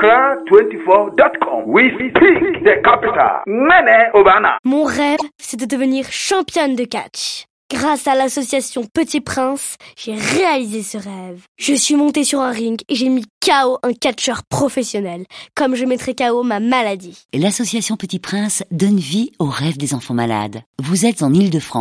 Accra24.com. We speak the capital. Nene Obana. Mon rêve, c'est de devenir championne de catch. Grâce à l'association Petit Prince, j'ai réalisé ce rêve. Je suis montée sur un ring et j'ai mis KO un catcheur professionnel, comme je mettrai KO ma maladie. L'association Petit Prince donne vie aux rêves des enfants malades. Vous êtes en Île-de-France.